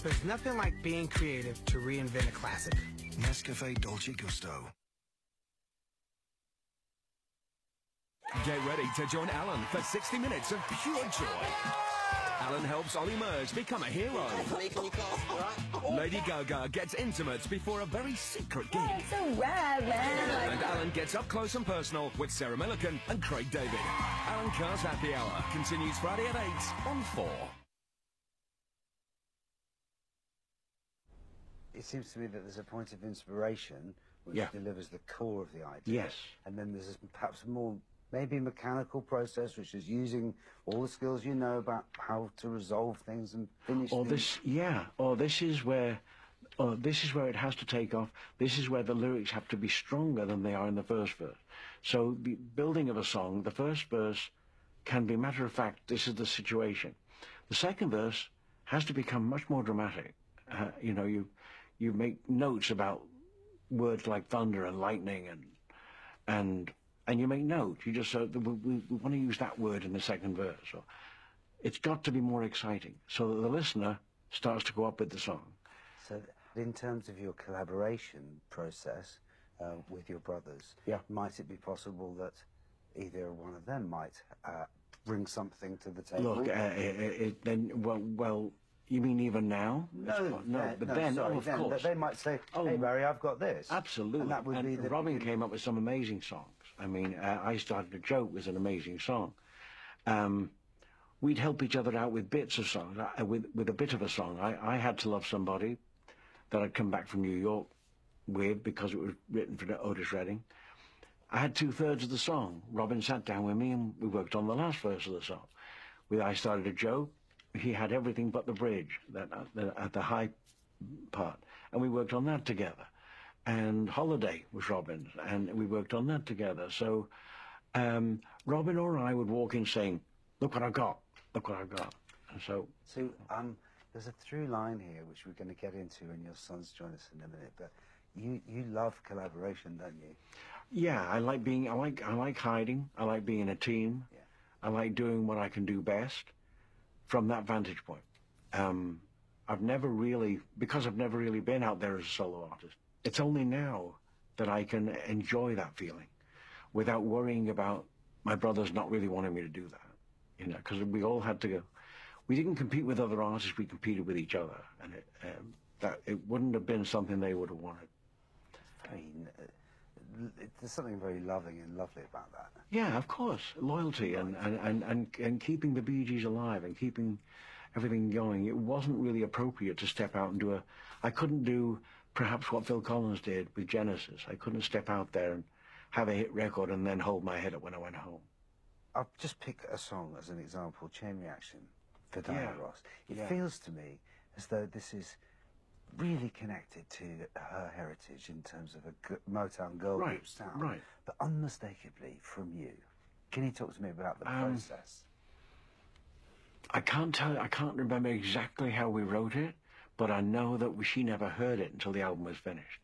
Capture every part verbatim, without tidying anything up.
There's nothing like being creative to reinvent a classic. Nescafe Dolce Gusto. Get ready to join Alan for sixty minutes of pure joy. Alan helps Ollie Murs become a hero. Lady Gaga gets intimate before a very secret gig. Oh, it's so rad, man. And Alan gets up close and personal with Sarah Millican and Craig David. Alan Carr's Happy Hour continues Friday at eight on four. It seems to me that there's a point of inspiration which Yeah. delivers the core of the idea. Yes. And then there's a, perhaps a more maybe mechanical process, which is using all the skills you know about how to resolve things and finish Or things. this, yeah, or this is where, or this is where it has to take off. This is where the lyrics have to be stronger than they are in the first verse. So the building of a song, the first verse can be matter of fact, this is the situation. The second verse has to become much more dramatic. Uh, you know, you you make notes about words like thunder and lightning and and and you make notes. You just say, we, we, we want to use that word in the second verse. So it's got to be more exciting so that the listener starts to go up with the song. So in terms of your collaboration process uh, with your brothers, Yeah. might it be possible that either one of them might uh, bring something to the table? Look, uh, it, it, then, well, well, you mean even now? No, no, uh, but no, then, sorry, oh, of then, course. They might say, Oh, hey, Barry, I've got this. Absolutely. And that would and be the Robin beginning. came up with some amazing songs. I mean, uh, I Started a Joke was an amazing song. Um, we'd help each other out with bits of songs, uh, with, with a bit of a song. I, I Had to Love Somebody that I'd come back from New York with because it was written for Otis Redding. I had two-thirds of the song. Robin sat down with me and we worked on the last verse of the song. With I Started a Joke, he had everything but the bridge, that uh, the, at the high part, and we worked on that together. And Holiday was Robin's, and we worked on that together. So um, Robin or I would walk in saying, look what I've got, look what I've got. And so... So um, there's a through line here, which we're going to get into, and your sons join us in a minute, but you, you love collaboration, don't you? Yeah, I like being, I like, I like hiding, I like being in a team, Yeah. I like doing what I can do best from that vantage point. Um, I've never really, because I've never really been out there as a solo artist, it's only now that I can enjoy that feeling without worrying about my brothers not really wanting me to do that, you know, because we all had to go. We didn't compete with other artists, we competed with each other, and it, um, that, it wouldn't have been something they would have wanted. I mean, uh, it, there's something very loving and lovely about that. Yeah, of course, loyalty and, and, and, and, and keeping the Bee Gees alive and keeping everything going. It wasn't really appropriate to step out and do a... I couldn't do perhaps what Phil Collins did with Genesis. I couldn't step out there and have a hit record and then hold my head up when I went home. I'll just pick a song as an example, Chain Reaction, for Diana Yeah. Ross. It Yeah. feels to me as though this is really connected to her heritage in terms of a g- Motown girl Right, group sound, right. but unmistakably from you. Can you talk to me about the Um, process? I can't tell. I can't remember exactly how we wrote it, but I know that we, she never heard it until the album was finished.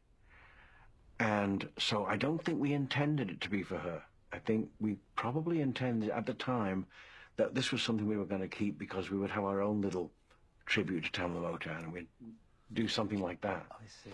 And so I don't think we intended it to be for her. I think we probably intended at the time that this was something we were going to keep because we would have our own little tribute to Tamla Motown and we'd do something like that. I see.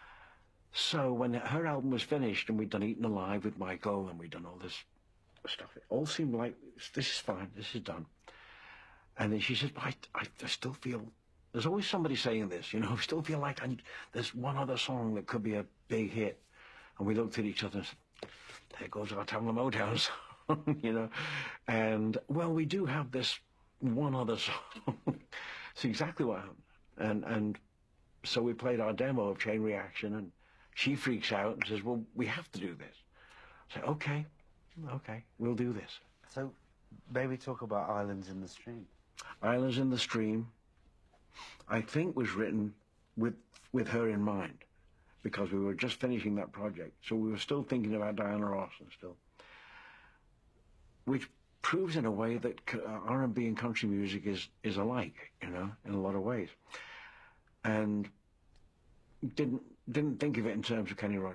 So when her album was finished and we'd done Eaten Alive with Michael and we'd done all this stuff, it all seemed like, this is fine, this is done. And then she said, I, I, I still feel, there's always somebody saying this, you know, I still feel like I, there's one other song that could be a big hit. And we looked at each other and said, there goes our Tamla Motown song, you know. And, well, we do have this one other song. It's exactly what happened. And, and so we played our demo of Chain Reaction, and she freaks out and says, well, we have to do this. I say, okay, okay, we'll do this. So maybe talk about Islands in the Stream. Islands in the Stream, I think, was written with with her in mind, because we were just finishing that project. So we were still thinking about Diana Ross and still, which proves in a way that R and B and country music is, is alike, you know, in a lot of ways. And didn't, didn't think of it in terms of Kenny Rogers.